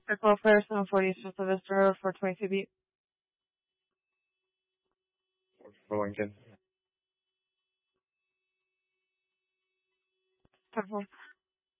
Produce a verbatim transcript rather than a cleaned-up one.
Circle Fire seven forty Eastern Sylvester Road, four twenty-two beat. For Lincoln. ten four.